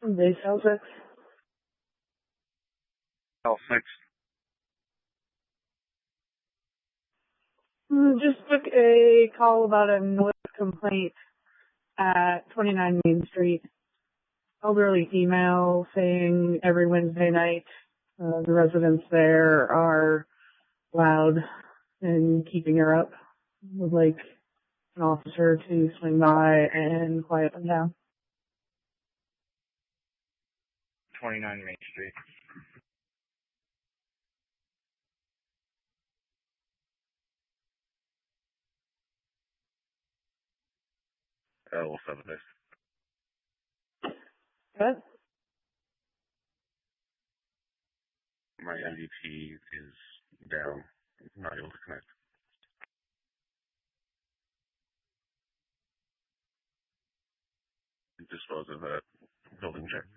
Base L6. L6. Just took a call about a noise complaint at 29 Main Street. Elderly female saying every Wednesday night the residents there are loud and keeping her up. Would like an officer to swing by and quiet them down. 29 Main Street. L7 days. Good. My MVP is down. I'm not able to connect. Dispose of that building check.